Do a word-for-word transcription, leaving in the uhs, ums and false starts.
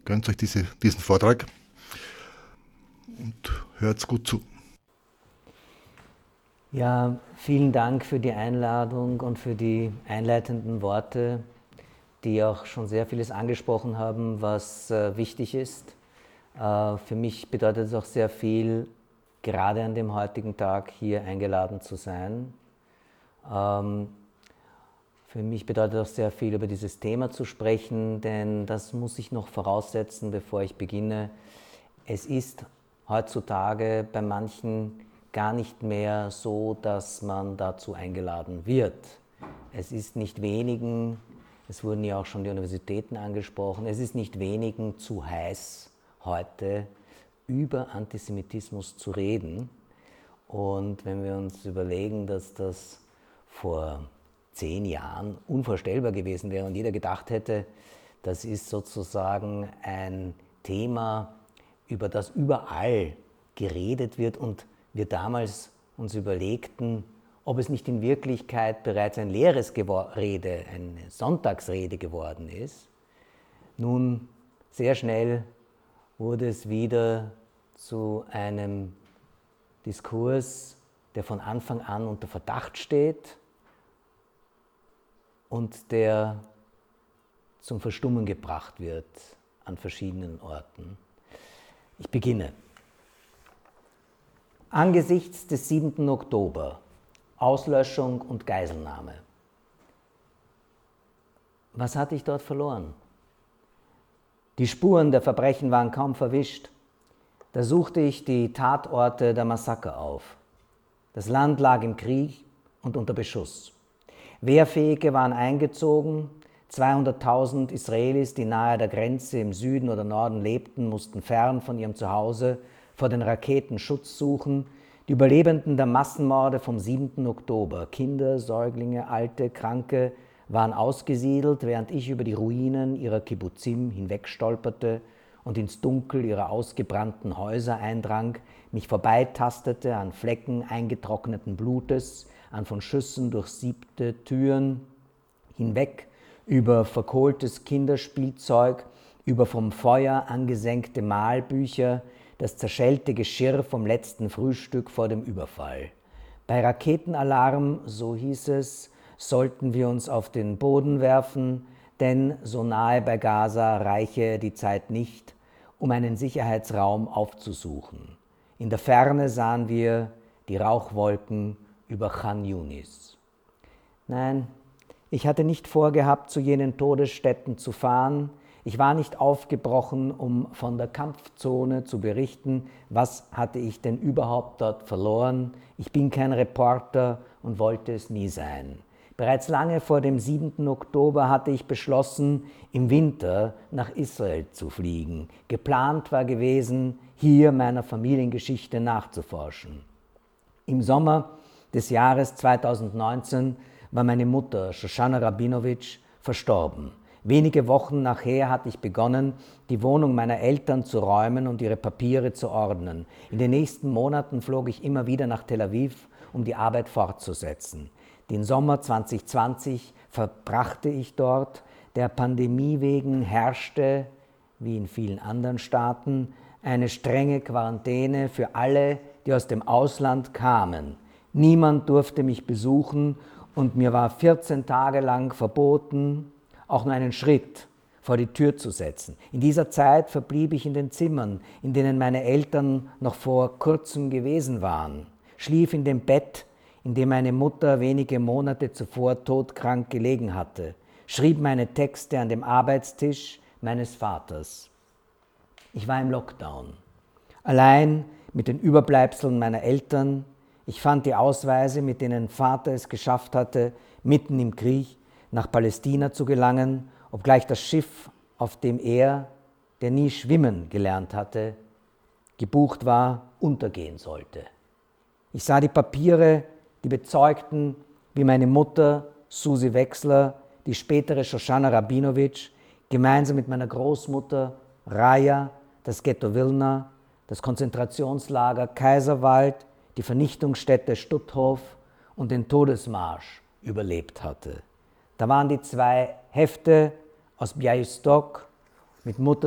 Gönnt euch diese, diesen Vortrag und hört gut zu. Ja, vielen Dank für die Einladung und für die einleitenden Worte, die auch schon sehr vieles angesprochen haben, was äh, wichtig ist. Äh, für mich bedeutet es auch sehr viel, gerade an dem heutigen Tag hier eingeladen zu sein. Ähm, für mich bedeutet es auch sehr viel, über dieses Thema zu sprechen, denn das muss ich noch voraussetzen, bevor ich beginne. Es ist heutzutage bei manchen gar nicht mehr so, dass man dazu eingeladen wird. Es ist nicht wenigen, es wurden ja auch schon die Universitäten angesprochen, es ist nicht wenigen zu heiß, heute über Antisemitismus zu reden. Und wenn wir uns überlegen, dass das vor zehn Jahren unvorstellbar gewesen wäre und jeder gedacht hätte, das ist sozusagen ein Thema, über das überall geredet wird und wir damals uns überlegten, ob es nicht in Wirklichkeit bereits ein leeres Rede, eine Sonntagsrede geworden ist. Nun, sehr schnell wurde es wieder zu einem Diskurs, der von Anfang an unter Verdacht steht und der zum Verstummen gebracht wird an verschiedenen Orten. Ich beginne. Angesichts des siebten Oktober, Auslöschung und Geiselnahme. Was hatte ich dort verloren? Die Spuren der Verbrechen waren kaum verwischt. Da suchte ich die Tatorte der Massaker auf. Das Land lag im Krieg und unter Beschuss. Wehrfähige waren eingezogen. zweihunderttausend Israelis, die nahe der Grenze im Süden oder Norden lebten, mussten fern von ihrem Zuhause vor den Raketen Schutz suchen. Die Überlebenden der Massenmorde vom siebten Oktober, Kinder, Säuglinge, Alte, Kranke, waren ausgesiedelt, während ich über die Ruinen ihrer Kibbuzim hinwegstolperte und ins Dunkel ihrer ausgebrannten Häuser eindrang, mich vorbeitastete an Flecken eingetrockneten Blutes, an von Schüssen durchsiebte Türen, hinweg über verkohltes Kinderspielzeug, über vom Feuer angesenkte Malbücher, das zerschellte Geschirr vom letzten Frühstück vor dem Überfall. Bei Raketenalarm, so hieß es, sollten wir uns auf den Boden werfen, denn so nahe bei Gaza reiche die Zeit nicht, um einen Sicherheitsraum aufzusuchen. In der Ferne sahen wir die Rauchwolken über Chan Yunis. Nein, ich hatte nicht vorgehabt, zu jenen Todesstätten zu fahren. Ich war nicht aufgebrochen, um von der Kampfzone zu berichten. Was hatte ich denn überhaupt dort verloren? Ich bin kein Reporter und wollte es nie sein. Bereits lange vor dem siebten Oktober hatte ich beschlossen, im Winter nach Israel zu fliegen. Geplant war gewesen, hier meiner Familiengeschichte nachzuforschen. Im Sommer des Jahres zweitausendneunzehn war meine Mutter, Shoshana Rabinowitsch, verstorben. Wenige Wochen nachher hatte ich begonnen, die Wohnung meiner Eltern zu räumen und ihre Papiere zu ordnen. In den nächsten Monaten flog ich immer wieder nach Tel Aviv, um die Arbeit fortzusetzen. Den Sommer zwanzig zwanzig verbrachte ich dort. Der Pandemie wegen herrschte, wie in vielen anderen Staaten, eine strenge Quarantäne für alle, die aus dem Ausland kamen. Niemand durfte mich besuchen und mir war vierzehn Tage lang verboten, auch nur einen Schritt vor die Tür zu setzen. In dieser Zeit verblieb ich in den Zimmern, in denen meine Eltern noch vor kurzem gewesen waren, schlief in dem Bett, in dem meine Mutter wenige Monate zuvor todkrank gelegen hatte, schrieb meine Texte an dem Arbeitstisch meines Vaters. Ich war im Lockdown, allein mit den Überbleibseln meiner Eltern. Ich fand die Ausweise, mit denen Vater es geschafft hatte, mitten im Krieg nach Palästina zu gelangen, obgleich das Schiff, auf dem er, der nie schwimmen gelernt hatte, gebucht war, untergehen sollte. Ich sah die Papiere, die bezeugten, wie meine Mutter, Susi Wechsler, die spätere Shoshana Rabinowitsch, gemeinsam mit meiner Großmutter, Raya, das Ghetto Wilna, das Konzentrationslager Kaiserwald, die Vernichtungsstätte Stutthof und den Todesmarsch überlebt hatte. Da waren die zwei Hefte aus Białystok mit Mutter